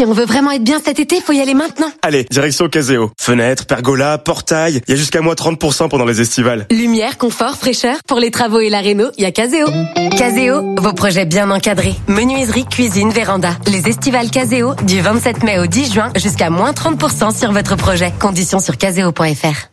Si on veut vraiment être bien cet été, faut y aller maintenant. Allez, direction Caseo. Fenêtres, pergola, portail, il y a jusqu'à moins 30% pendant les estivales. Lumière, confort, fraîcheur. Pour les travaux et la réno, il y a Caseo. Caseo, vos projets bien encadrés. Menuiserie, cuisine, véranda. Les estivales Caseo, du 27 mai au 10 juin, jusqu'à moins 30% sur votre projet. Conditions sur caseo.fr.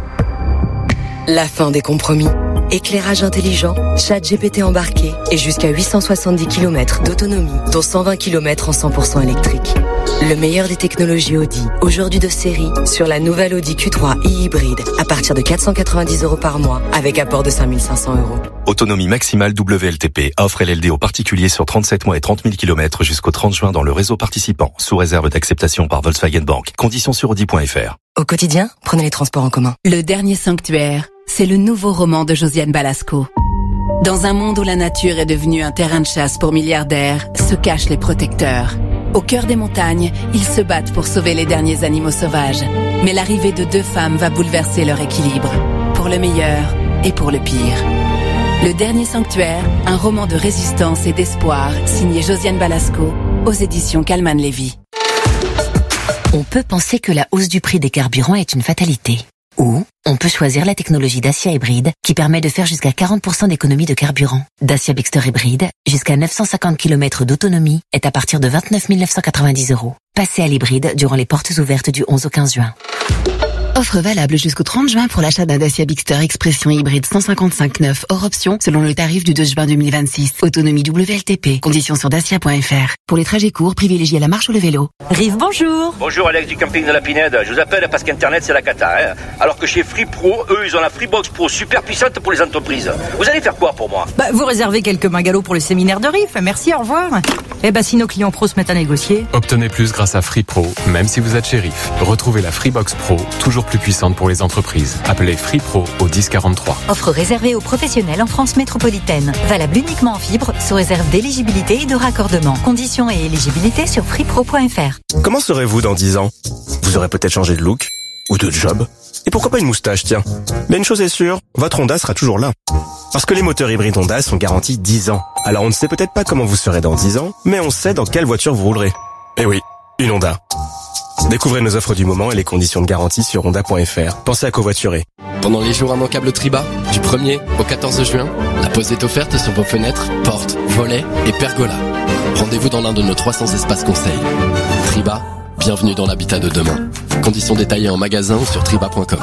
La fin des compromis. Éclairage intelligent, ChatGPT embarqué et jusqu'à 870 km d'autonomie, dont 120 km en 100% électrique. Le meilleur des technologies Audi, aujourd'hui de série, sur la nouvelle Audi Q3 e-hybride, à partir de 490 € par mois, avec apport de 5 500 €. Autonomie maximale WLTP. Offre LLD aux particuliers sur 37 mois et 30 000 km jusqu'au 30 juin dans le réseau participant, sous réserve d'acceptation par Volkswagen Bank. Conditions sur Audi.fr. Au quotidien, prenez les transports en commun. Le dernier sanctuaire, c'est le nouveau roman de Josiane Balasco. Dans un monde où la nature est devenue un terrain de chasse pour milliardaires, se cachent les protecteurs. Au cœur des montagnes, ils se battent pour sauver les derniers animaux sauvages. Mais l'arrivée de 2 femmes va bouleverser leur équilibre, pour le meilleur et pour le pire. Le dernier sanctuaire, un roman de résistance et d'espoir, signé Josiane Balasco, aux éditions Calman Lévy. On peut penser que la hausse du prix des carburants est une fatalité. Ou on peut choisir la technologie Dacia Hybride qui permet de faire jusqu'à 40% d'économie de carburant. Dacia Bigster Hybride, jusqu'à 950 km d'autonomie, est à partir de 29 990 €. Passez à l'hybride durant les portes ouvertes du 11 au 15 juin. Offre valable jusqu'au 30 juin pour l'achat d'un Dacia Bigster Expression hybride 155/9 hors option selon le tarif du 2 juin 2026. Autonomie WLTP. Conditions sur dacia.fr. Pour les trajets courts, privilégiez la marche ou le vélo. Rive, bonjour. Bonjour Alex du camping de la Pinède. Je vous appelle parce qu'Internet c'est la cata. Alors que chez Free Pro, eux ils ont la Freebox Pro super puissante pour les entreprises. Vous allez faire quoi pour moi? Vous réservez quelques bungalows pour le séminaire de Rive. Merci, au revoir. Si nos clients pros se mettent à négocier. Obtenez plus grâce à Free Pro, même si vous êtes chez Rive. Retrouvez la Freebox Pro, toujours plus puissante pour les entreprises. Appelez Free Pro au 1043. Offre réservée aux professionnels en France métropolitaine. Valable uniquement en fibre, sous réserve d'éligibilité et de raccordement. Conditions et éligibilité sur freepro.fr. Comment serez-vous dans 10 ans? Vous aurez peut-être changé de look ou de job. Et pourquoi pas une moustache, tiens. Mais une chose est sûre, votre Honda sera toujours là. Parce que les moteurs hybrides Honda sont garantis 10 ans. Alors on ne sait peut-être pas comment vous serez dans 10 ans, mais on sait dans quelle voiture vous roulerez. Eh oui, une Honda. Découvrez nos offres du moment et les conditions de garantie sur honda.fr. Pensez à covoiturer. Pendant les jours immanquables Triba, du 1er au 14 juin, la pose est offerte sur vos fenêtres, portes, volets et pergolas. Rendez-vous dans l'un de nos 300 espaces conseils. Triba, bienvenue dans l'habitat de demain. Conditions détaillées en magasin ou sur triba.com.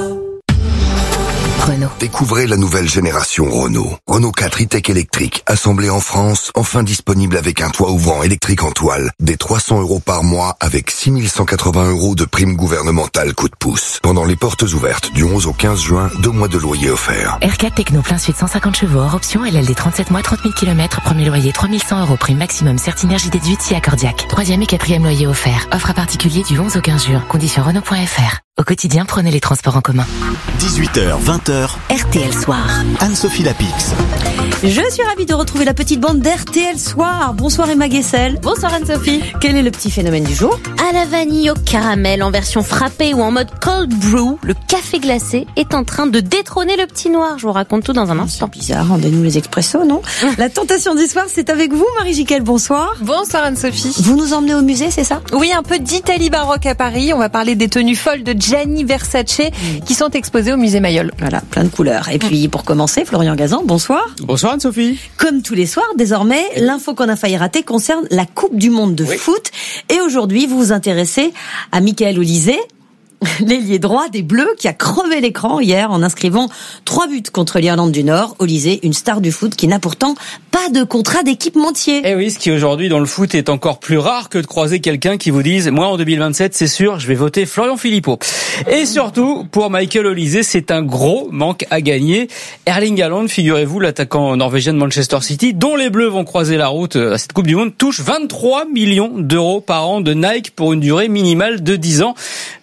Renault. Découvrez la nouvelle génération Renault. Renault 4 e-Tech électrique, assemblé en France, enfin disponible avec un toit ouvrant électrique en toile, des 300 € par mois avec 6 180 € de prime gouvernementale coup de pouce. Pendant les portes ouvertes du 11 au 15 juin, 2 mois de loyer offerts. R4 Techno plein suite 150 chevaux hors option, LLD 37 mois, 30 000 km, premier loyer 3100 €, prime maximum, Certinergie déduite si accordiaque. 3e et 4e loyer offert. Offre à particulier du 11 au 15 juin. Conditions Renault.fr. Au quotidien, prenez les transports en commun. 18h, 20h. RTL Soir. Anne-Sophie Lapix. Je suis ravie de retrouver la petite bande d'RTL Soir. Bonsoir Emma Guessel. Bonsoir Anne-Sophie. Quel est le petit phénomène du jour? À la vanille au caramel en version frappée ou en mode cold brew, le café glacé est en train de détrôner le petit noir. Je vous raconte tout dans un instant. C'est bizarre, rendez-nous les expressos, non? La tentation du soir, c'est avec vous, Marie Jiquel. Bonsoir. Bonsoir Anne-Sophie. Vous nous emmenez au musée, c'est ça? Oui, un peu d'Italie baroque à Paris. On va parler des tenues folles de Gianni Versace qui sont exposées au musée Mayol. Voilà, plein de couleurs. Et puis, pour commencer, Florian Gazan, bonsoir. Bonsoir Anne-Sophie. Comme tous les soirs, désormais, l'info qu'on a failli rater concerne la Coupe du Monde de foot. Et aujourd'hui, vous vous intéressez à Michael Olise, l'ailier droit des Bleus qui a crevé l'écran hier en inscrivant 3 buts contre l'Irlande du Nord. Olise, une star du foot qui n'a pourtant pas de contrat d'équipementier. Eh oui, ce qui aujourd'hui dans le foot est encore plus rare que de croiser quelqu'un qui vous dise « Moi en 2027, c'est sûr, je vais voter Florian Philippot ». Et surtout, pour Michael Olise, c'est un gros manque à gagner. Erling Haaland, figurez-vous, l'attaquant norvégien de Manchester City, dont les Bleus vont croiser la route à cette Coupe du Monde, touche 23 millions d'euros par an de Nike pour une durée minimale de 10 ans. Moi, pour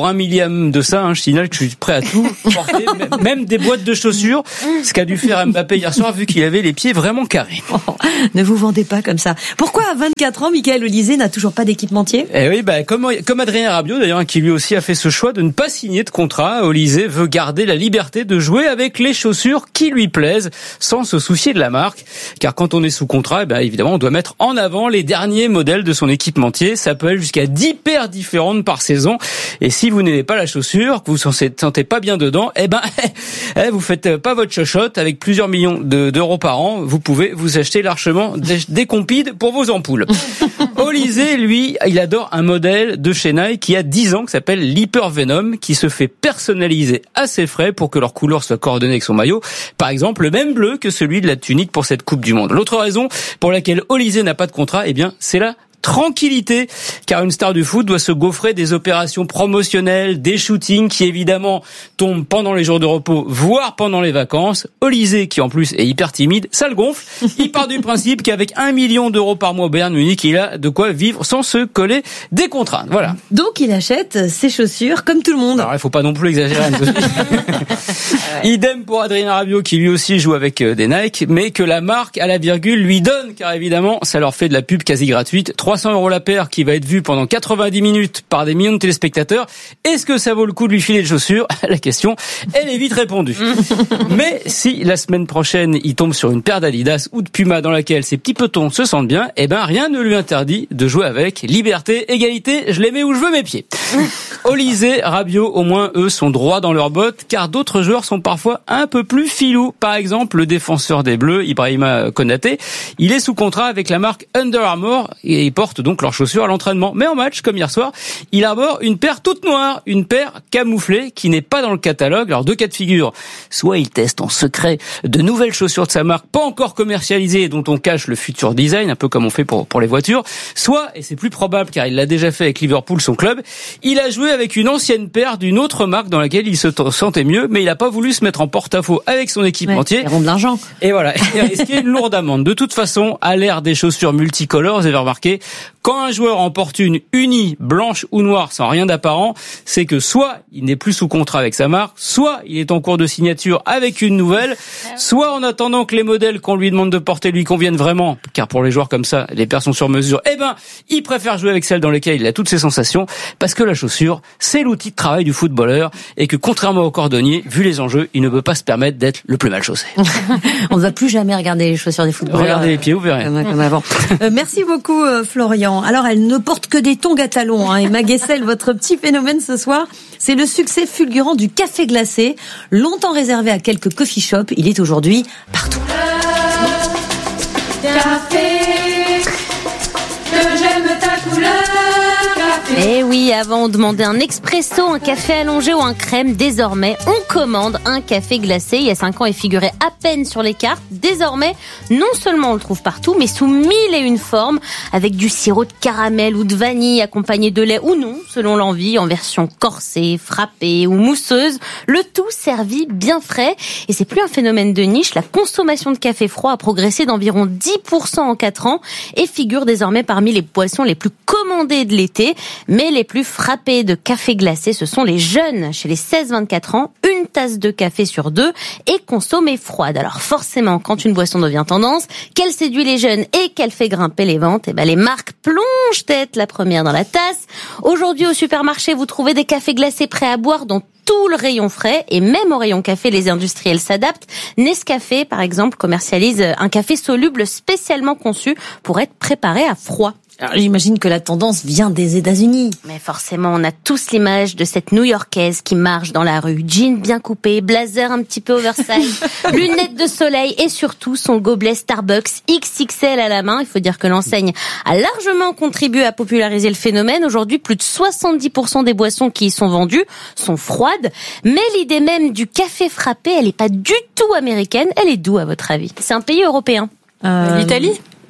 pour 1 millième de ça, je signale que je suis prêt à tout porter, même des boîtes de chaussures, ce qu'a dû faire Mbappé hier soir vu qu'il avait les pieds vraiment carrés. Oh, ne vous vendez pas comme ça. Pourquoi à 24 ans, Michael Olysée n'a toujours pas d'équipementier ? Eh oui, comme Adrien Rabiot d'ailleurs, qui lui aussi a fait ce choix de ne pas signer de contrat. Olysée veut garder la liberté de jouer avec les chaussures qui lui plaisent, sans se soucier de la marque. Car quand on est sous contrat, évidemment, on doit mettre en avant les derniers modèles de son équipementier. Ça peut aller jusqu'à 10 paires différentes par saison. Et si vous n'aimez pas la chaussure, que vous ne sentez pas bien dedans, vous faites pas votre chochotte. Avec plusieurs millions d'euros par an, vous pouvez vous acheter largement des compides pour vos ampoules. Olysée, lui, il adore un modèle de chez Nike qui a 10 ans, qui s'appelle l'Hyper Venom, qui se fait personnaliser à ses frais pour que leur couleur soit coordonnée avec son maillot. Par exemple, le même bleu que celui de la tunique pour cette Coupe du Monde. L'autre raison pour laquelle Olysée n'a pas de contrat, c'est la tranquillité, car une star du foot doit se gaufrer des opérations promotionnelles, des shootings qui évidemment tombent pendant les jours de repos, voire pendant les vacances. Olysée, qui en plus est hyper timide, ça le gonfle. Il part du principe qu'avec 1 million d'euros par mois au Bayern Munich, il a de quoi vivre sans se coller des contraintes. Voilà. Donc il achète ses chaussures comme tout le monde. Alors il faut pas non plus exagérer. Idem pour Adrien Rabiot, qui lui aussi joue avec des Nike, mais que la marque à la virgule lui donne, car évidemment ça leur fait de la pub quasi gratuite. 300 € la paire qui va être vue pendant 90 minutes par des millions de téléspectateurs. Est-ce que ça vaut le coup de lui filer de chaussures ? La question, elle est vite répondue. Mais si la semaine prochaine, il tombe sur une paire d'Adidas ou de Puma dans laquelle ses petits petons se sentent bien, rien ne lui interdit de jouer avec. Liberté, égalité, je les mets où je veux mes pieds. Olysée, Rabiot, au moins eux sont droits dans leurs bottes, car d'autres joueurs sont parfois un peu plus filous. Par exemple, le défenseur des Bleus, Ibrahima Konaté, il est sous contrat avec la marque Under Armour et il portent donc leurs chaussures à l'entraînement. Mais en match, comme hier soir, il arbore une paire toute noire, une paire camouflée qui n'est pas dans le catalogue. Alors, 2 cas de figure. Soit il teste en secret de nouvelles chaussures de sa marque, pas encore commercialisées, dont on cache le futur design, un peu comme on fait pour les voitures. Soit, et c'est plus probable car il l'a déjà fait avec Liverpool, son club, il a joué avec une ancienne paire d'une autre marque dans laquelle il se sentait mieux, mais il n'a pas voulu se mettre en porte-à-faux avec son équipementier. Ils rendent de l'argent. Et voilà, il a risqué une lourde amende. De toute façon, à l'ère des chaussures multicolores, vous avez remarqué, quand un joueur emporte une unie blanche ou noire sans rien d'apparent, c'est que soit il n'est plus sous contrat avec sa marque, soit il est en cours de signature avec une nouvelle, soit en attendant que les modèles qu'on lui demande de porter lui conviennent vraiment, car pour les joueurs comme ça, les paires sont sur mesure, il préfère jouer avec celles dans lesquelles il a toutes ses sensations, parce que la chaussure, c'est l'outil de travail du footballeur, et que contrairement au cordonnier, vu les enjeux, il ne peut pas se permettre d'être le plus mal chaussé. On ne va plus jamais regarder les chaussures des footballeurs. Regardez les pieds, vous verrez. Comme avant. Merci beaucoup Florian. Alors elle ne porte que des tongs à talons, et Maguessel, votre petit phénomène ce soir, c'est le succès fulgurant du café glacé. Longtemps réservé à quelques coffee shops, il est aujourd'hui partout. Café, que j'aime ta couleur. Eh oui, avant on demandait un expresso, un café allongé ou un crème. Désormais, on commande un café glacé. Il y a 5 ans, il figurait à peine sur les cartes. Désormais, non seulement on le trouve partout, mais sous 1001 formes, avec du sirop de caramel ou de vanille accompagné de lait ou non, selon l'envie, en version corsée, frappée ou mousseuse. Le tout servi bien frais. Et c'est plus un phénomène de niche. La consommation de café froid a progressé d'environ 10% en 4 ans et figure désormais parmi les boissons les plus commandées de l'été. Mais les plus frappés de café glacé, ce sont les jeunes. Chez les 16-24 ans, une tasse de café sur 2 est consommée froide. Alors forcément, quand une boisson devient tendance, qu'elle séduit les jeunes et qu'elle fait grimper les ventes, les marques plongent tête la première dans la tasse. Aujourd'hui, au supermarché, vous trouvez des cafés glacés prêts à boire dans tout le rayon frais, et même au rayon café, les industriels s'adaptent. Nescafé, par exemple, commercialise un café soluble spécialement conçu pour être préparé à froid. Alors, j'imagine que la tendance vient des États-Unis. Mais forcément, on a tous l'image de cette New-Yorkaise qui marche dans la rue, jean bien coupé, blazer un petit peu oversize, lunettes de soleil et surtout son gobelet Starbucks XXL à la main. Il faut dire que l'enseigne a largement contribué à populariser le phénomène. Aujourd'hui, plus de 70% des boissons qui y sont vendues sont froides. Mais l'idée même du café frappé, elle n'est pas du tout américaine. Elle est d'où, à votre avis ? C'est un pays européen. L'Italie ?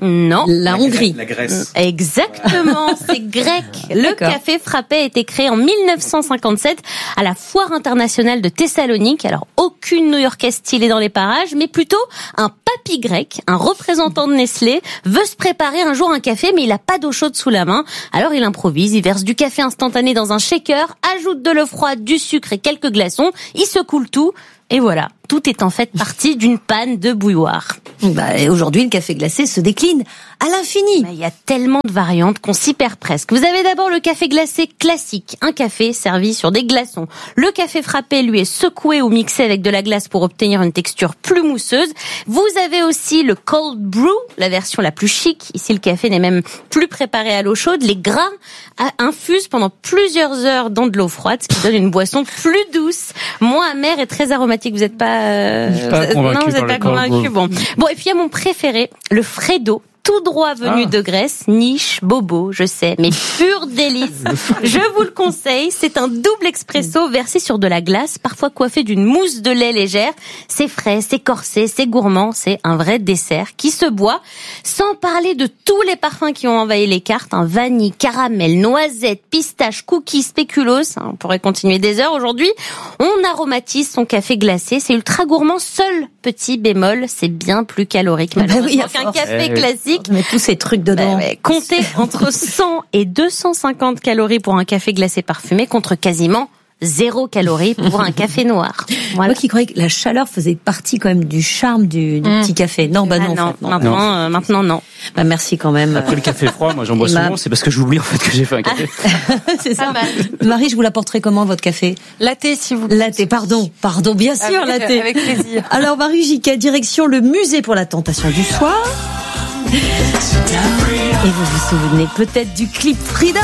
Non. La Hongrie. La Grèce. Exactement, c'est grec. Le café frappé a été créé en 1957 à la Foire internationale de Thessalonique. Alors, aucune New-Yorkaise stylée dans les parages, mais plutôt un papy grec, un représentant de Nestlé, veut se préparer un jour un café, mais il a pas d'eau chaude sous la main. Alors, il improvise, il verse du café instantané dans un shaker, ajoute de l'eau froide, du sucre et quelques glaçons, il secoue le tout, et voilà. Tout est en fait parti d'une panne de bouilloire. Et aujourd'hui, le café glacé se décline à l'infini. Il y a tellement de variantes qu'on s'y perd presque. Vous avez d'abord le café glacé classique, un café servi sur des glaçons. Le café frappé, lui, est secoué ou mixé avec de la glace pour obtenir une texture plus mousseuse. Vous avez aussi le cold brew, la version la plus chic. Ici, le café n'est même plus préparé à l'eau chaude. Les grains infusent pendant plusieurs heures dans de l'eau froide, ce qui donne une boisson plus douce, moins amère et très aromatique. Vous n'êtes pas non, vous n'êtes pas convaincu. Bon, et puis il y a mon préféré, le Freddo. Tout droit venu de Grèce, niche, bobo, je sais, mais pur délice. Je vous le conseille, c'est un double expresso versé sur de la glace, parfois coiffé d'une mousse de lait légère. C'est frais, c'est corsé, c'est gourmand, c'est un vrai dessert qui se boit, sans parler de tous les parfums qui ont envahi les cartes, vanille, caramel, noisette, pistache, cookies, spéculoos. On pourrait continuer des heures aujourd'hui. On aromatise son café glacé, c'est ultra gourmand, seul petit bémol, c'est bien plus calorique malheureusement qu'un café classique. Mais tous ces trucs dedans. Comptez entre 100 et 250 calories pour un café glacé parfumé contre quasiment 0 calories pour un café noir. Voilà. Moi qui croyais que la chaleur faisait partie quand même du charme du petit café. Non, non. Maintenant non. Merci quand même. Après le café froid, moi j'en bois souvent, c'est parce que j'oublie en fait que j'ai fait un café. C'est ça. Marie, je vous l'apporterai comment votre café? Latte, si vous plaît. Latte, pardon, bien sûr, latte. Avec plaisir. Alors Marie Jiquet, direction le musée pour la tentation du soir. Et vous vous souvenez peut-être du clip Freedom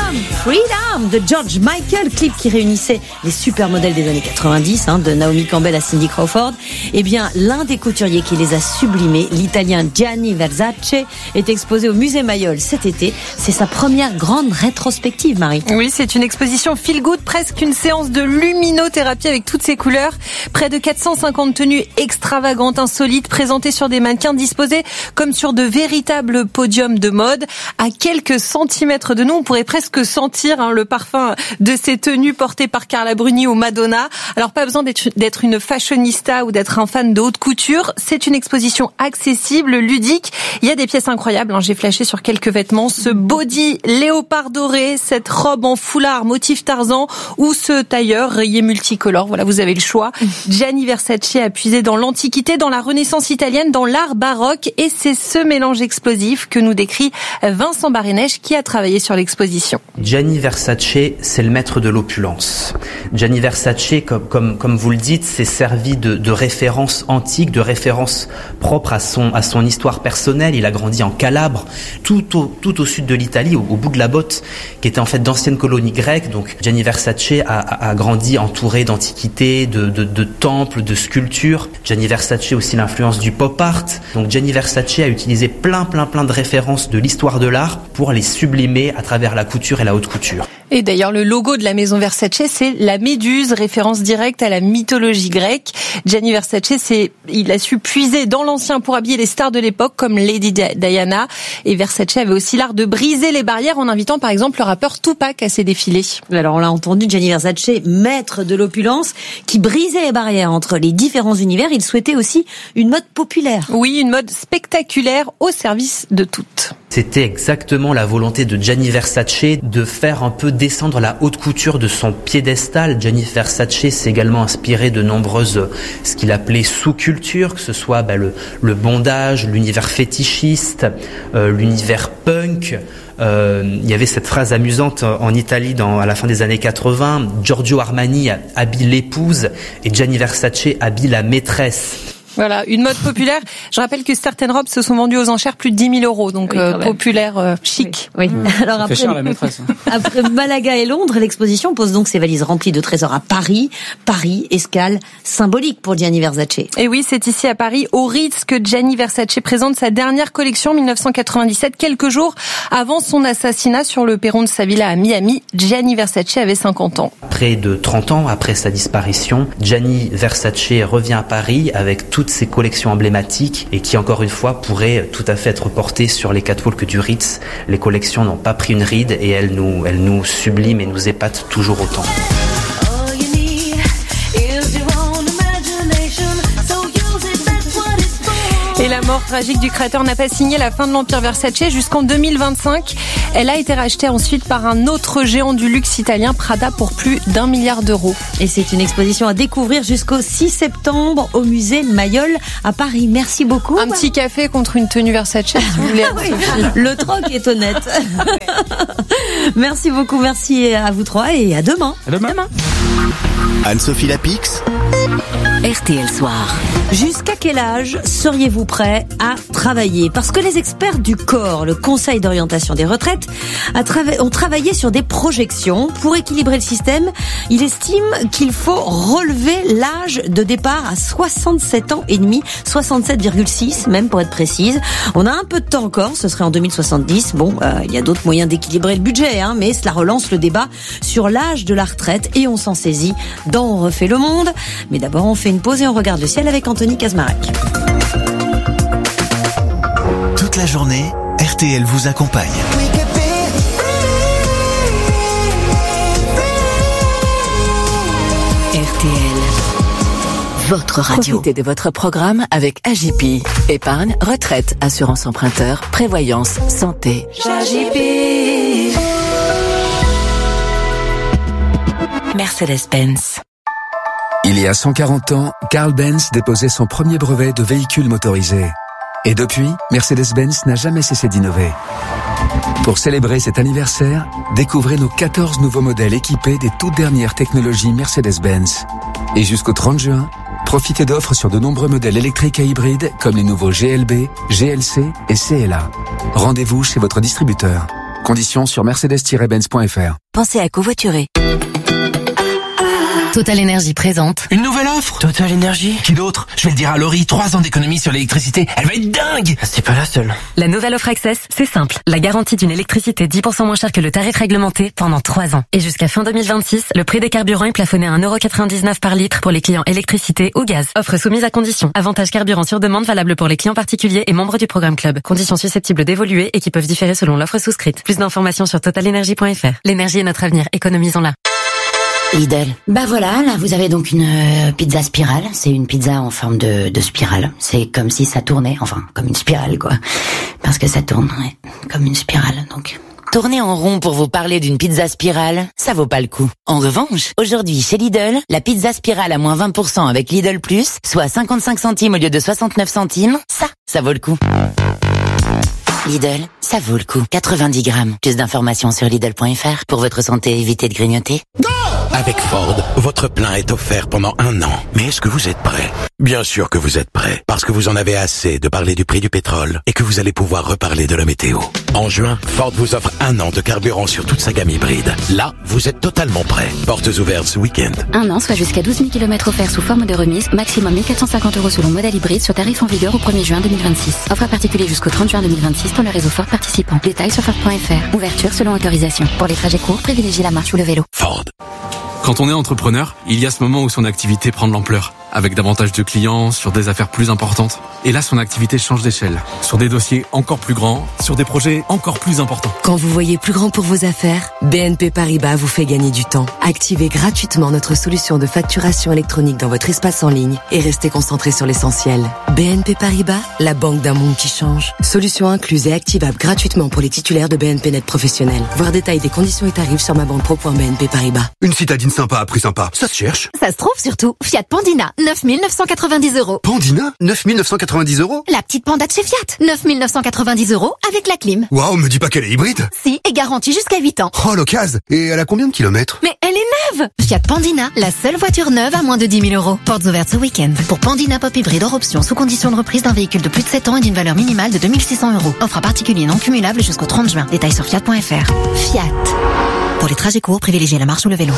de George Michael, clip qui réunissait les supermodèles des années 90, de Naomi Campbell à Cindy Crawford. Eh bien, l'un des couturiers qui les a sublimés, l'italien Gianni Versace, est exposé au musée Mayol cet été. C'est sa première grande rétrospective, Marie. Oui, c'est une exposition feel good, presque une séance de luminothérapie avec toutes ses couleurs. Près de 450 tenues extravagantes, insolites, présentées sur des mannequins disposés comme sur de véritables podiums de mode. À quelques centimètres de nous, on pourrait presque sentir le parfum de ces tenues portées par Carla Bruni ou Madonna. Alors pas besoin d'être une fashionista ou d'être un fan de haute couture. C'est une exposition accessible, ludique. Il y a des pièces incroyables. J'ai flashé sur quelques vêtements. Ce body léopard doré, cette robe en foulard motif Tarzan ou ce tailleur rayé multicolore. Voilà, vous avez le choix. Gianni Versace a puisé dans l'Antiquité, dans la Renaissance italienne, dans l'art baroque, et c'est ce mélange explosif que nous décrit Vincent Barénèche qui a travaillé sur l'exposition. Gianni Versace, c'est le maître de l'opulence. Gianni Versace, comme vous le dites, s'est servi de références antiques, de références propres à son histoire personnelle. Il a grandi en Calabre, tout au sud de l'Italie, au bout de la botte, qui était en fait d'anciennes colonies grecques. Donc Gianni Versace a grandi entouré d'antiquités, de temples, de sculptures. Gianni Versace aussi l'influence du pop art. Donc Gianni Versace a utilisé plein de références de l'histoire de l'art pour les sublimer à travers la couture et la haute couture. Et d'ailleurs, le logo de la maison Versace, c'est la méduse, référence directe à la mythologie grecque. Gianni Versace, il a su puiser dans l'ancien pour habiller les stars de l'époque, comme Lady Diana. Et Versace avait aussi l'art de briser les barrières en invitant par exemple le rappeur Tupac à ses défilés. Alors on l'a entendu, Gianni Versace, maître de l'opulence, qui brisait les barrières entre les différents univers. Il souhaitait aussi une mode populaire. Oui, une mode spectaculaire au service de toutes. C'était exactement la volonté de Gianni Versace de faire un peu descendre la haute couture de son piédestal. Gianni Versace s'est également inspiré de nombreuses, ce qu'il appelait sous-cultures, que ce soit le bondage, l'univers fétichiste, l'univers punk. Il y avait cette phrase amusante en Italie à la fin des années 80, Giorgio Armani habille l'épouse et Gianni Versace habille la maîtresse. Voilà, une mode populaire. Je rappelle que certaines robes se sont vendues aux enchères plus de 10 000 €, donc populaire, chic. Oui. Alors après, cher, la maîtresse. Après Malaga et Londres, l'exposition pose donc ses valises remplies de trésors à Paris. Paris, escale symbolique pour Gianni Versace. Et oui, c'est ici à Paris, au Ritz, que Gianni Versace présente sa dernière collection 1997, quelques jours avant son assassinat sur le perron de sa villa à Miami. Gianni Versace avait 50 ans. Près de 30 ans après sa disparition, Gianni Versace revient à Paris avec toute toutes ces collections emblématiques et qui, encore une fois, pourraient tout à fait être portées sur les catwalks du Ritz. Les collections n'ont pas pris une ride et elles nous subliment et nous épatent toujours autant. Et la mort tragique du créateur n'a pas signé la fin de l'empire Versace jusqu'en 2025. Elle a été rachetée ensuite par un autre géant du luxe italien, Prada, pour plus d'1 milliard d'euros. Et c'est une exposition à découvrir jusqu'au 6 septembre au musée Mayol à Paris. Merci beaucoup. Un petit café contre une tenue Versace, si vous voulez. Oui, le troc est honnête. Merci beaucoup, merci à vous trois et à demain. À demain. Anne-Sophie Lapix. RTL Soir. Jusqu'à quel âge seriez-vous prêt à travailler? Parce que les experts du corps, le Conseil d'orientation des retraites, ont travaillé sur des projections pour équilibrer le système. Il estime qu'il faut relever l'âge de départ à 67 ans et demi, 67,6 même pour être précise. On a un peu de temps encore, ce serait en 2070. Bon, il y a d'autres moyens d'équilibrer le budget, mais cela relance le débat sur l'âge de la retraite et on s'en saisit dans On refait le monde. Mais d'abord, on fait une pause et on regarde le ciel avec Anthony Kazmarek. Toute la journée, RTL vous accompagne. RTL, votre radio. Profitez de votre programme avec AJP. Épargne, retraite, assurance emprunteur, prévoyance, santé. AJP. Mercedes-Benz. Il y a 140 ans, Carl Benz déposait son premier brevet de véhicule motorisé. Et depuis, Mercedes-Benz n'a jamais cessé d'innover. Pour célébrer cet anniversaire, découvrez nos 14 nouveaux modèles équipés des toutes dernières technologies Mercedes-Benz. Et jusqu'au 30 juin, profitez d'offres sur de nombreux modèles électriques et hybrides comme les nouveaux GLB, GLC et CLA. Rendez-vous chez votre distributeur. Conditions sur mercedes-benz.fr. Pensez à covoiturer. Total Énergie présente. Une nouvelle offre Total Énergie. Qui d'autre? Je vais le dire à Laurie, 3 ans d'économie sur l'électricité. Elle va être dingue. C'est pas la seule. La nouvelle offre Access, c'est simple. La garantie d'une électricité 10% moins chère que le tarif réglementé pendant 3 ans. Et jusqu'à fin 2026, le prix des carburants est plafonné à 1,99€ par litre pour les clients électricité ou gaz. Offre soumise à conditions. Avantage carburant sur demande valable pour les clients particuliers et membres du programme Club. Conditions susceptibles d'évoluer et qui peuvent différer selon l'offre souscrite. Plus d'informations sur totalenergie.fr. L'énergie est notre avenir. Économisons-la. Lidl. Bah voilà, là vous avez donc une pizza spirale. C'est une pizza en forme de spirale. C'est comme si ça tournait, enfin comme une spirale quoi. Parce que ça tourne, ouais, comme une spirale donc. Tourner en rond pour vous parler d'une pizza spirale, ça vaut pas le coup. En revanche, aujourd'hui chez Lidl, la pizza spirale à moins 20% avec Lidl Plus, soit 55 centimes au lieu de 69 centimes, ça vaut le coup. Lidl, ça vaut le coup. 90 grammes. Plus d'informations sur Lidl.fr. Pour votre santé, évitez de grignoter. Avec Ford, votre plein est offert pendant 1 an. Mais est-ce que vous êtes prêt? Bien sûr que vous êtes prêt, parce que vous en avez assez de parler du prix du pétrole et que vous allez pouvoir reparler de la météo. En juin, Ford vous offre 1 an de carburant sur toute sa gamme hybride. Là, vous êtes totalement prêt. Portes ouvertes ce week-end. 1 an, soit jusqu'à 12 000 km offerts sous forme de remise, maximum 1 450 € selon modèle hybride sur tarif en vigueur au 1er juin 2026. Offre à particulier jusqu'au 30 juin 2026 pour le réseau Ford participant. Détails sur Ford.fr. Ouverture selon autorisation. Pour les trajets courts, privilégiez la marche ou le vélo. Ford. Quand on est entrepreneur, il y a ce moment où son activité prend de l'ampleur, avec davantage de clients, sur des affaires plus importantes. Et là, son activité change d'échelle, sur des dossiers encore plus grands, sur des projets encore plus importants. Quand vous voyez plus grand pour vos affaires, BNP Paribas vous fait gagner du temps. Activez gratuitement notre solution de facturation électronique dans votre espace en ligne et restez concentré sur l'essentiel. BNP Paribas, la banque d'un monde qui change. Solution incluse et activable gratuitement pour les titulaires de BNP Net professionnels. Voir détail des conditions et tarifs sur mabanque.pro.bnp Paribas. Une citadine sympa à prix sympa, ça se cherche. Ça se trouve surtout. Fiat Pandina, 9 990 €. Pandina, 9 990 €. La petite Panda de chez Fiat, 9 990 € avec la clim. Waouh, me dis pas qu'elle est hybride. Si, et garantie jusqu'à 8 ans. Oh, l'occasion. Et elle a combien de kilomètres? Mais elle est neuve. Fiat Pandina, la seule voiture neuve à moins de 10 000 €. Portes ouvertes ce week-end. Pour Pandina Pop Hybride hors option, sous condition de reprise d'un véhicule de plus de 7 ans et d'une valeur minimale de 2 600 €. Offre à particulier non cumulable jusqu'au 30 juin. Détails sur Fiat.fr. Fiat. Pour les trajets courts, privilégiez la marche ou le vélo.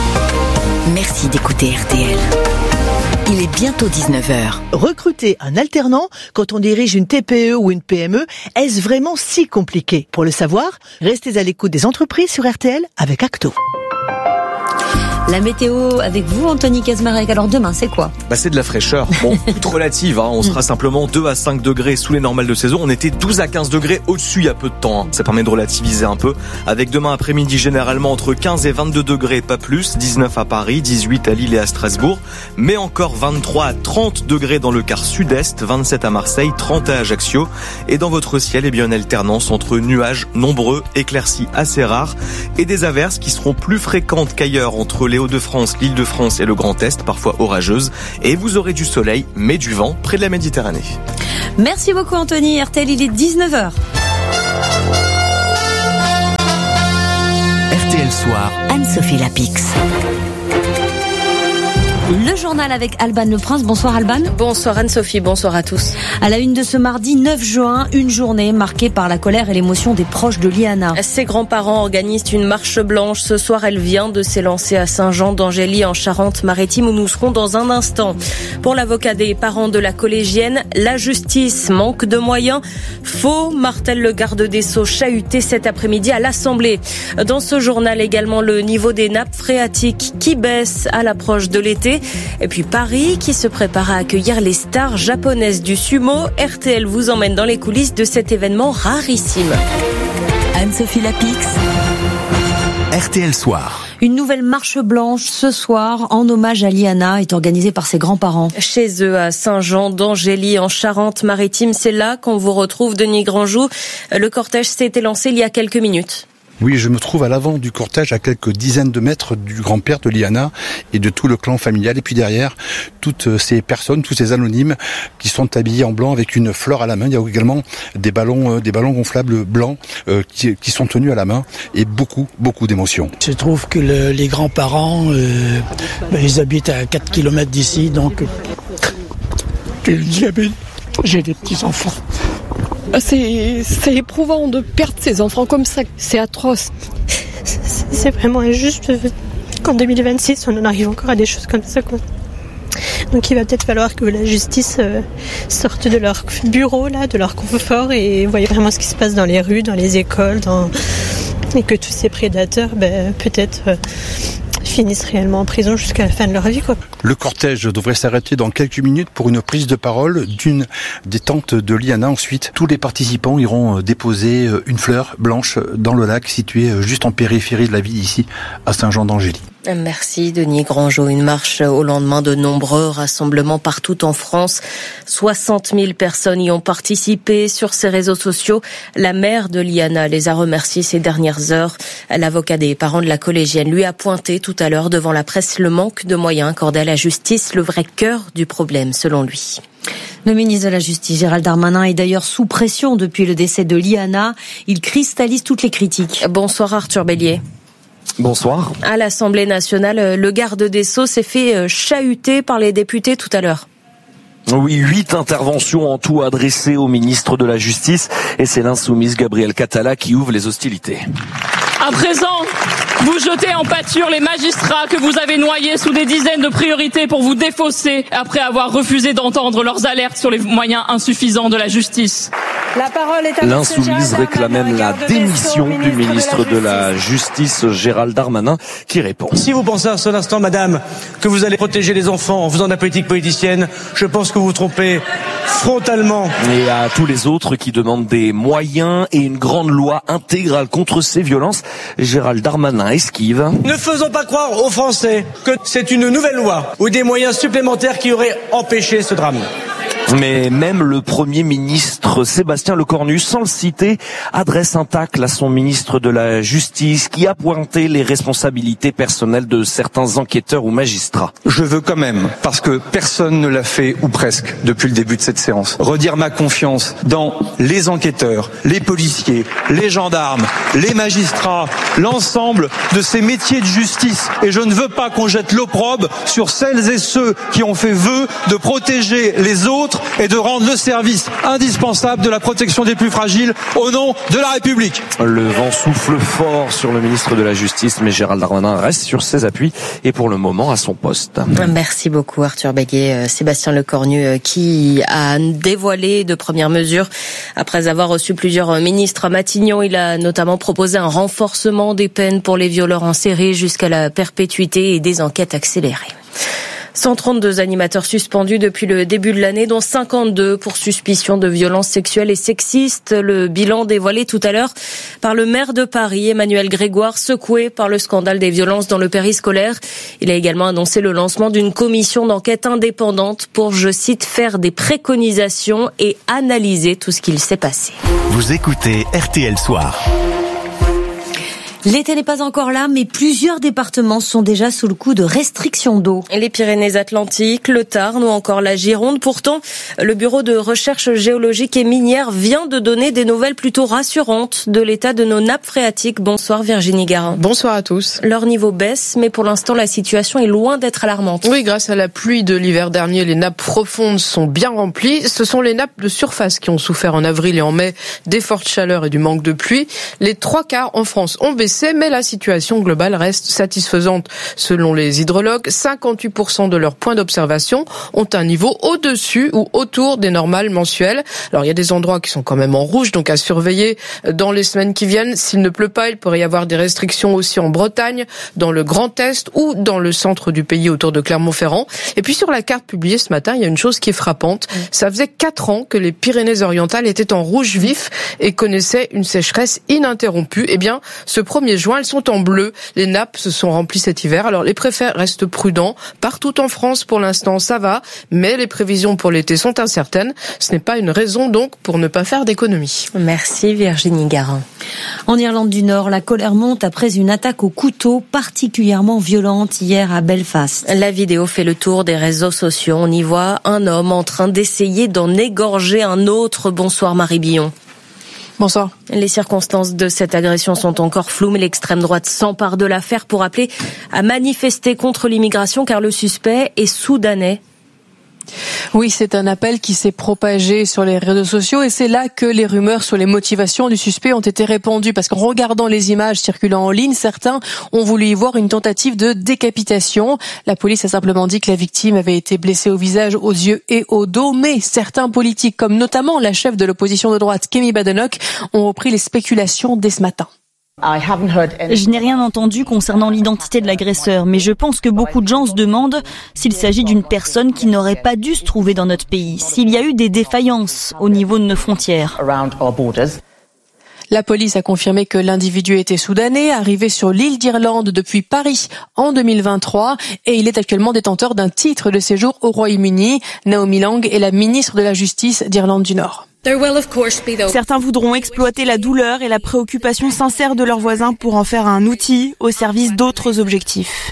Merci d'écouter RTL. Il est bientôt 19h. Recruter un alternant quand on dirige une TPE ou une PME, est-ce vraiment si compliqué? Pour le savoir, restez à l'écoute des entreprises sur RTL avec Acto. La météo avec vous, Anthony Kazmarek. Alors demain, c'est quoi ? C'est de la fraîcheur. Bon, toute relative. On sera simplement 2 à 5 degrés sous les normales de saison. On était 12 à 15 degrés au-dessus il y a peu de temps. Ça permet de relativiser un peu. Avec demain après-midi généralement entre 15 et 22 degrés, pas plus. 19 à Paris, 18 à Lille et à Strasbourg. Mais encore 23 à 30 degrés dans le quart sud-est, 27 à Marseille, 30 à Ajaccio. Et dans votre ciel, une alternance entre nuages nombreux, éclaircies assez rares et des averses qui seront plus fréquentes qu'ailleurs entre les Hauts-de-France, l'Île-de-France et le Grand Est, parfois orageuses. Et vous aurez du soleil, mais du vent près de la Méditerranée. Merci beaucoup Anthony. RTL, il est 19h. RTL Soir. Anne-Sophie Lapix. Le journal avec Alban Le Prince. Bonsoir Alban. Bonsoir Anne-Sophie, bonsoir à tous. À la une de ce mardi 9 juin, une journée marquée par la colère et l'émotion des proches de Liana. Ses grands-parents organisent une marche blanche. Ce soir, elle vient de s'élancer à Saint-Jean d'Angély en Charente-Maritime où nous serons dans un instant. Pour l'avocat des parents de la collégienne, la justice manque de moyens. Faux, martèle le garde des Sceaux chahuté cet après-midi à l'Assemblée. Dans ce journal également, le niveau des nappes phréatiques qui baisse à l'approche de l'été. Et puis Paris qui se prépare à accueillir les stars japonaises du sumo. RTL vous emmène dans les coulisses de cet événement rarissime. Anne-Sophie Lapix. RTL Soir. Une nouvelle marche blanche ce soir en hommage à Liana est organisée par ses grands-parents. Chez eux à Saint-Jean d'Angély en Charente-Maritime, c'est là qu'on vous retrouve Denis Grandjou. Le cortège s'est élancé il y a quelques minutes. Oui, je me trouve à l'avant du cortège, à quelques dizaines de mètres du grand-père de Liana et de tout le clan familial. Et puis derrière, toutes ces personnes, tous ces anonymes qui sont habillés en blanc avec une fleur à la main. Il y a également des ballons gonflables blancs qui sont tenus à la main et beaucoup d'émotions. Je trouve que les grands-parents, ils habitent à 4 km d'ici, donc j'ai des petits-enfants. C'est éprouvant de perdre ses enfants comme ça, c'est atroce. C'est vraiment injuste qu'en 2026 on en arrive encore à des choses comme ça, quoi. Donc il va peut-être falloir que la justice sorte de leur bureau, là, de leur confort et voie vraiment ce qui se passe dans les rues, dans les écoles, et que tous ces prédateurs peut-être finissent réellement en prison jusqu'à la fin de leur vie, quoi. Le cortège devrait s'arrêter dans quelques minutes pour une prise de parole d'une des tantes de Liana. Ensuite, tous les participants iront déposer une fleur blanche dans le lac situé juste en périphérie de la ville ici, à Saint-Jean d'Angély. Merci Denis Grandjou. Une marche au lendemain de nombreux rassemblements partout en France. 60 000 personnes y ont participé sur ses réseaux sociaux. La mère de Liana les a remerciés ces dernières heures. L'avocat des parents de la collégienne lui a pointé tout à l'heure devant la presse le manque de moyens accordés à la justice, le vrai cœur du problème selon lui. Le ministre de la Justice, Gérald Darmanin, est d'ailleurs sous pression depuis le décès de Liana. Il cristallise toutes les critiques. Bonsoir Arthur Bélier. Bonsoir. À l'Assemblée nationale, le garde des Sceaux s'est fait chahuter par les députés tout à l'heure. Oui, 8 interventions en tout adressées au ministre de la Justice et c'est l'insoumise Gabriel Catala qui ouvre les hostilités. À présent, vous jetez en pâture les magistrats que vous avez noyés sous des dizaines de priorités pour vous défausser après avoir refusé d'entendre leurs alertes sur les moyens insuffisants de la justice. La parole est à L'insoumise réclame même la démission du ministre de la Justice, Gérald Darmanin, qui répond. Si vous pensez à ce instant, madame, que vous allez protéger les enfants en faisant de la politique politicienne, je pense que vous vous trompez frontalement. Et à tous les autres qui demandent des moyens et une grande loi intégrale contre ces violences, Gérald Darmanin esquive. Ne faisons pas croire aux Français que c'est une nouvelle loi ou des moyens supplémentaires qui auraient empêché ce drame. Mais même le Premier ministre Sébastien Lecornu, sans le citer, adresse un tacle à son ministre de la Justice qui a pointé les responsabilités personnelles de certains enquêteurs ou magistrats. Je veux quand même, parce que personne ne l'a fait ou presque depuis le début de cette séance, redire ma confiance dans les enquêteurs, les policiers, les gendarmes, les magistrats, l'ensemble de ces métiers de justice. Et je ne veux pas qu'on jette l'opprobre sur celles et ceux qui ont fait vœu de protéger les autres contre est de rendre le service indispensable de la protection des plus fragiles au nom de la République. Le vent souffle fort sur le ministre de la Justice, mais Gérald Darmanin reste sur ses appuis et pour le moment à son poste. Merci beaucoup Arthur Béguet. Sébastien Lecornu qui a dévoilé de premières mesures après avoir reçu plusieurs ministres à Matignon. Il a notamment proposé un renforcement des peines pour les violeurs en série jusqu'à la perpétuité et des enquêtes accélérées. 132 animateurs suspendus depuis le début de l'année, dont 52 pour suspicion de violences sexuelles et sexistes. Le bilan dévoilé tout à l'heure par le maire de Paris, Emmanuel Grégoire, secoué par le scandale des violences dans le périscolaire. Il a également annoncé le lancement d'une commission d'enquête indépendante pour, je cite, faire des préconisations et analyser tout ce qu'il s'est passé. Vous écoutez RTL Soir. L'été n'est pas encore là, mais plusieurs départements sont déjà sous le coup de restrictions d'eau. Les Pyrénées-Atlantiques, le Tarn ou encore la Gironde. Pourtant, le Bureau de recherche géologique et minière vient de donner des nouvelles plutôt rassurantes de l'état de nos nappes phréatiques. Bonsoir Virginie Garin. Bonsoir à tous. Leur niveau baisse, mais pour l'instant, la situation est loin d'être alarmante. Oui, grâce à la pluie de l'hiver dernier, les nappes profondes sont bien remplies. Ce sont les nappes de surface qui ont souffert en avril et en mai des fortes chaleurs et du manque de pluie. Les 3/4 en France ont baissé, mais la situation globale reste satisfaisante. Selon les hydrologues, 58% de leurs points d'observation ont un niveau au-dessus ou autour des normales mensuelles. Alors il y a des endroits qui sont quand même en rouge, donc à surveiller dans les semaines qui viennent. S'il ne pleut pas, il pourrait y avoir des restrictions aussi en Bretagne, dans le Grand Est ou dans le centre du pays autour de Clermont-Ferrand. Et puis sur la carte publiée ce matin, il y a une chose qui est frappante. Ça faisait 4 ans que les Pyrénées-Orientales étaient en rouge vif et connaissaient une sécheresse ininterrompue. Eh bien, ce 1er juin, elles sont en bleu. Les nappes se sont remplies cet hiver. Alors les préfets restent prudents. Partout en France, pour l'instant, ça va. Mais les prévisions pour l'été sont incertaines. Ce n'est pas une raison donc pour ne pas faire d'économie. Merci Virginie Garin. En Irlande du Nord, la colère monte après une attaque au couteau particulièrement violente hier à Belfast. La vidéo fait le tour des réseaux sociaux. On y voit un homme en train d'essayer d'en égorger un autre. Bonsoir Marie Billon. Bonsoir. Les circonstances de cette agression sont encore floues, mais l'extrême droite s'empare de l'affaire pour appeler à manifester contre l'immigration car le suspect est soudanais. Oui, c'est un appel qui s'est propagé sur les réseaux sociaux et c'est là que les rumeurs sur les motivations du suspect ont été répandues parce qu'en regardant les images circulant en ligne, certains ont voulu y voir une tentative de décapitation. La police a simplement dit que la victime avait été blessée au visage, aux yeux et au dos, mais certains politiques, comme notamment la chef de l'opposition de droite, Kemi Badenoch, ont repris les spéculations dès ce matin. Je n'ai rien entendu concernant l'identité de l'agresseur, mais je pense que beaucoup de gens se demandent s'il s'agit d'une personne qui n'aurait pas dû se trouver dans notre pays, s'il y a eu des défaillances au niveau de nos frontières. La police a confirmé que l'individu était soudanais, arrivé sur l'île d'Irlande depuis Paris en 2023 et il est actuellement détenteur d'un titre de séjour au Royaume-Uni. Naomi Lang est la ministre de la Justice d'Irlande du Nord. Certains voudront exploiter la douleur et la préoccupation sincère de leurs voisins pour en faire un outil au service d'autres objectifs.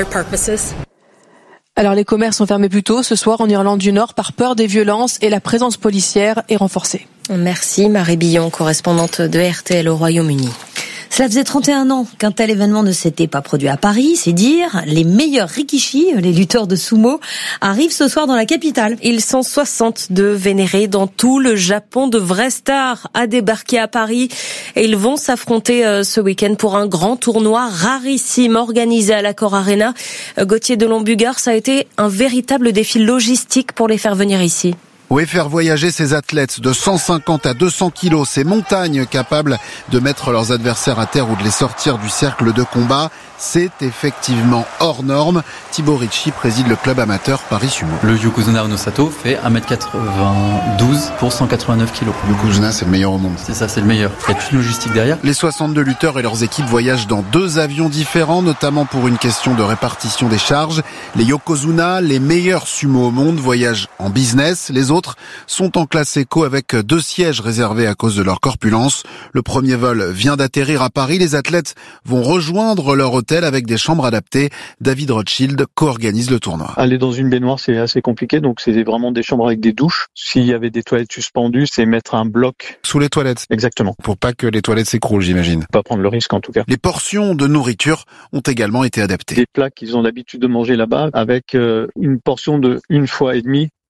Alors les commerces sont fermés plus tôt ce soir en Irlande du Nord par peur des violences et la présence policière est renforcée. Merci Marie Billon, correspondante de RTL au Royaume-Uni. Cela faisait 31 ans qu'un tel événement ne s'était pas produit à Paris, c'est dire. Les meilleurs rikishi, les lutteurs de sumo, arrivent ce soir dans la capitale. Ils sont 62 vénérés dans tout le Japon, de vrais stars à débarquer à Paris. Et ils vont s'affronter ce week-end pour un grand tournoi rarissime organisé à l'Accor Arena. Gauthier Delon-Bugard, ça a été un véritable défi logistique pour les faire venir ici. Oui, faire voyager ces athlètes de 150 à 200 kilos, ces montagnes capables de mettre leurs adversaires à terre ou de les sortir du cercle de combat, c'est effectivement hors norme. Thibaut Ricci préside le club amateur Paris Sumo. Le Yokozuna Onosato fait 1m92 pour 189 kilos. Yokozuna, c'est le meilleur au monde. C'est ça, c'est le meilleur. Il y a toute une logistique derrière. Les 62 lutteurs et leurs équipes voyagent dans 2 avions différents, notamment pour une question de répartition des charges. Les Yokozuna, les meilleurs sumo au monde, voyagent en business. Les autres sont en classe éco avec 2 sièges réservés à cause de leur corpulence. Le premier vol vient d'atterrir à Paris. Les athlètes vont rejoindre leur hôtel avec des chambres adaptées. David Rothschild co-organise le tournoi. Aller dans une baignoire, c'est assez compliqué, donc c'est vraiment des chambres avec des douches. S'il y avait des toilettes suspendues, c'est mettre un bloc sous les toilettes. Exactement. Pour pas que les toilettes s'écroulent, j'imagine. Pas prendre le risque en tout cas. Les portions de nourriture ont également été adaptées. Des plats qu'ils ont l'habitude de manger là-bas avec une portion de 1,5 fois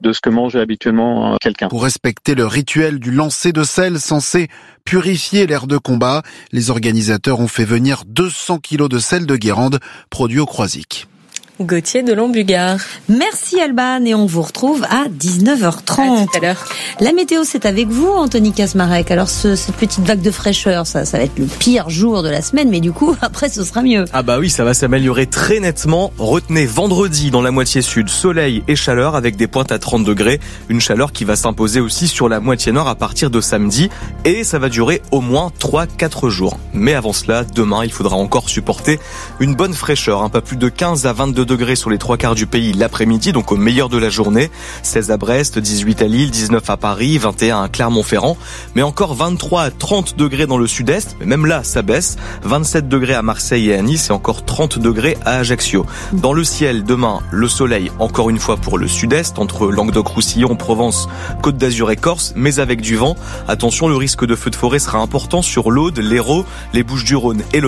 de ce que mange habituellement quelqu'un. Pour respecter le rituel du lancer de sel censé purifier l'air de combat, les organisateurs ont fait venir 200 kilos de sel de Guérande produit au Croisic. Gauthier de Lombugard. Merci Alban et on vous retrouve à 19h30. À tout à l'heure. La météo, c'est avec vous, Anthony Kasmarek. Alors cette petite vague de fraîcheur, ça va être le pire jour de la semaine, mais du coup après ce sera mieux. Ah bah oui, ça va s'améliorer très nettement. Retenez vendredi dans la moitié sud, soleil et chaleur avec des pointes à 30 degrés. Une chaleur qui va s'imposer aussi sur la moitié nord à partir de samedi et ça va durer au moins 3-4 jours. Mais avant cela, demain, il faudra encore supporter une bonne fraîcheur, pas plus de 15 à 22 degrés sur les 3/4 du pays l'après-midi, donc au meilleur de la journée. 16 à Brest, 18 à Lille, 19 à Paris, 21 à Clermont-Ferrand, mais encore 23 à 30 degrés dans le sud-est. Mais même là, ça baisse. 27 degrés à Marseille et à Nice et encore 30 degrés à Ajaccio. Dans le ciel, demain, le soleil, encore une fois pour le sud-est, entre Languedoc-Roussillon, Provence, Côte d'Azur et Corse, mais avec du vent. Attention, le risque de feu de forêt sera important sur l'Aude, l'Hérault, les Bouches-du-Rhône et le